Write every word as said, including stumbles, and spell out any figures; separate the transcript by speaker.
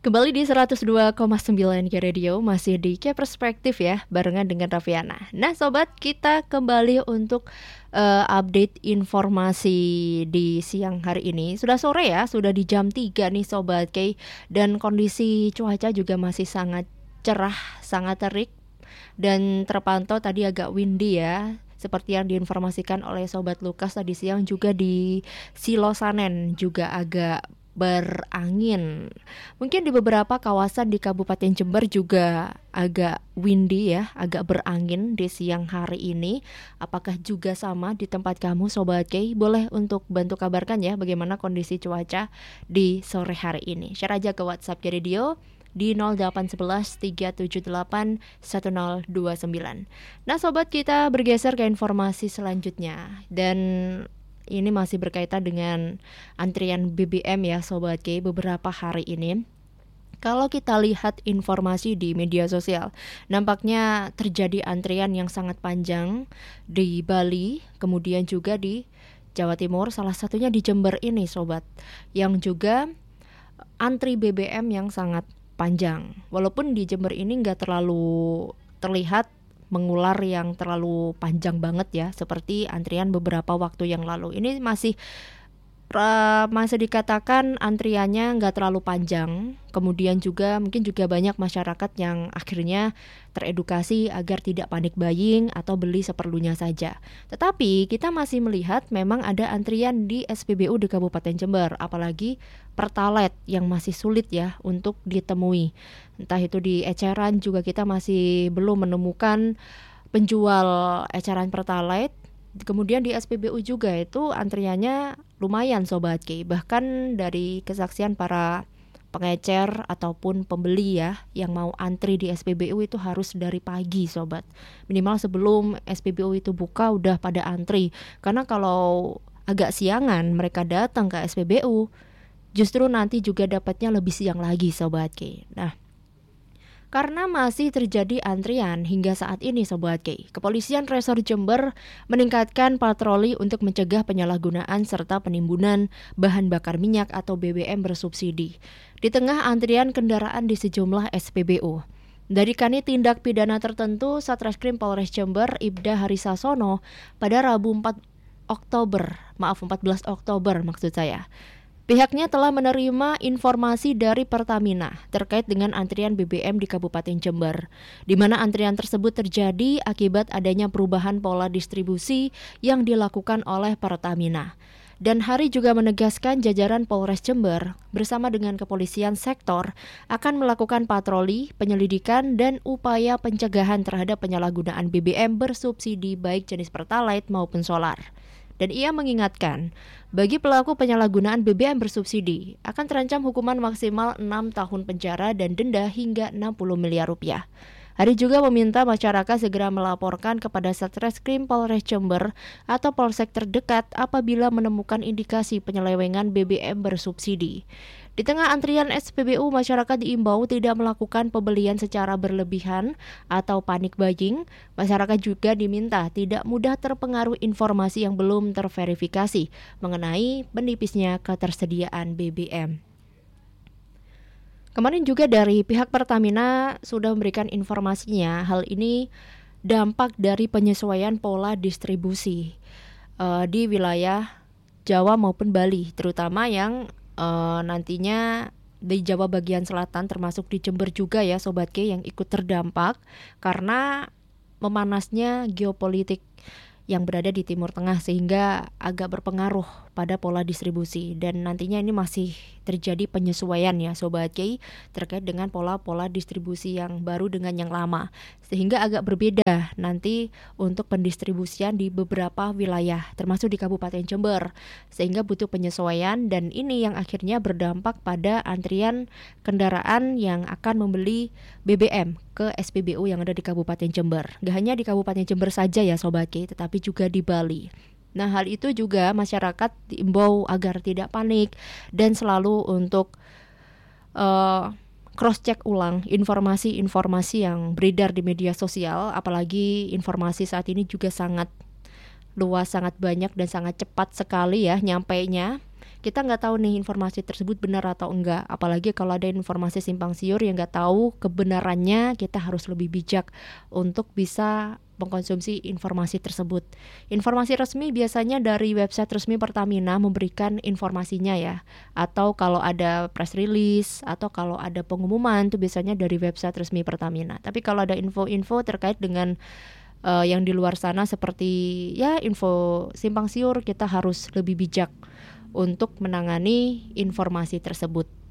Speaker 1: Kembali di seratus dua koma sembilan K Radio, masih di K Perspektif ya, barengan dengan Raffiana. Nah sobat, kita kembali untuk uh, update informasi di siang hari ini. Sudah sore ya, sudah di jam tiga nih sobat K. Dan kondisi cuaca juga masih sangat cerah, sangat terik. Dan terpantau tadi agak windy ya, seperti yang diinformasikan oleh sobat Lukas tadi siang. Juga di Silosanen juga agak berangin. Mungkin di beberapa kawasan di Kabupaten Jember juga agak windy ya, agak berangin di siang hari ini. Apakah juga sama di tempat kamu Sobat K? Boleh untuk bantu kabarkan ya bagaimana kondisi cuaca di sore hari ini. Share aja ke WhatsApp K Radio di nol delapan satu satu tiga tujuh delapan satu nol dua sembilan. Nah sobat, kita bergeser ke informasi selanjutnya. Dan ini masih berkaitan dengan antrian B B M ya Sobat K beberapa hari ini. Kalau kita lihat informasi di media sosial, nampaknya terjadi antrian yang sangat panjang di Bali, kemudian juga di Jawa Timur, salah satunya di Jember ini Sobat, yang juga antri B B M yang sangat panjang. Walaupun di Jember ini nggak terlalu terlihat mengular yang terlalu panjang banget ya, seperti antrian beberapa waktu yang lalu. Ini masih uh, masih dikatakan antriannya nggak terlalu panjang. Kemudian juga mungkin juga banyak masyarakat yang akhirnya teredukasi agar tidak panik buying atau beli seperlunya saja. Tetapi kita masih melihat memang ada antrian di S P B U di Kabupaten Jember, apalagi Pertalite yang masih sulit ya untuk ditemui. Entah itu di eceran juga kita masih belum menemukan penjual eceran Pertalite. Kemudian di S P B U juga itu antriannya lumayan Sobat K. Bahkan dari kesaksian para pengecer ataupun pembeli ya yang mau antri di S P B U itu harus dari pagi Sobat. Minimal sebelum S P B U itu buka udah pada antri. Karena kalau agak siangan mereka datang ke S P B U, justru nanti juga dapatnya lebih siang lagi Sobat K. Nah, karena masih terjadi antrian hingga saat ini Sobat K, Kepolisian Resor Jember meningkatkan patroli untuk mencegah penyalahgunaan serta penimbunan bahan bakar minyak atau B B M bersubsidi di tengah antrian kendaraan di sejumlah S P B U. Dari Kanit Tindak Pidana Tertentu Satreskrim Polres Jember Ibda Harisasono pada Rabu empat Oktober, maaf empat belas Oktober maksud saya. Pihaknya telah menerima informasi dari Pertamina terkait dengan antrian B B M di Kabupaten Jember, di mana antrian tersebut terjadi akibat adanya perubahan pola distribusi yang dilakukan oleh Pertamina. Dan Hari juga menegaskan jajaran Polres Jember bersama dengan kepolisian sektor akan melakukan patroli, penyelidikan, dan upaya pencegahan terhadap penyalahgunaan B B M bersubsidi baik jenis Pertalite maupun solar. Dan ia mengingatkan, bagi pelaku penyalahgunaan B B M bersubsidi akan terancam hukuman maksimal enam tahun penjara dan denda hingga enam puluh miliar rupiah. Hari juga meminta masyarakat segera melaporkan kepada Satreskrim Polres Jember atau Polsek terdekat apabila menemukan indikasi penyelewengan B B M bersubsidi. Di tengah antrian S P B U, masyarakat diimbau tidak melakukan pembelian secara berlebihan atau panik buying. Masyarakat juga diminta tidak mudah terpengaruh informasi yang belum terverifikasi mengenai menipisnya ketersediaan B B M. Kemarin juga dari pihak Pertamina sudah memberikan informasinya, hal ini dampak dari penyesuaian pola distribusi uh, di wilayah Jawa maupun Bali, terutama yang Uh, nantinya di Jawa bagian selatan termasuk di Jember juga ya Sobat K yang ikut terdampak karena memanasnya geopolitik yang berada di Timur Tengah sehingga agak berpengaruh pada pola distribusi. Dan nantinya ini masih terjadi penyesuaian ya Sobat K terkait dengan pola-pola distribusi yang baru dengan yang lama, sehingga agak berbeda nanti untuk pendistribusian di beberapa wilayah termasuk di Kabupaten Jember, sehingga butuh penyesuaian. Dan ini yang akhirnya berdampak pada antrian kendaraan yang akan membeli B B M ke S P B U yang ada di Kabupaten Jember. Gak hanya di Kabupaten Jember saja ya Sobat K, tetapi juga di Bali. Nah, hal itu juga masyarakat diimbau agar tidak panik dan selalu untuk uh, cross-check ulang informasi-informasi yang beredar di media sosial, apalagi informasi saat ini juga sangat luas, sangat banyak dan sangat cepat sekali ya nyampainya. kita nggak tahu nih informasi tersebut benar atau enggak. Apalagi kalau ada informasi simpang siur yang nggak tahu kebenarannya, kita harus lebih bijak untuk bisa mengkonsumsi informasi tersebut. Informasi resmi biasanya dari website resmi Pertamina memberikan informasinya ya. Atau kalau ada press release atau kalau ada pengumuman itu biasanya dari website resmi Pertamina. Tapi kalau ada info-info terkait dengan uh, yang di luar sana seperti ya info simpang siur, kita harus lebih bijak untuk menangani informasi tersebut.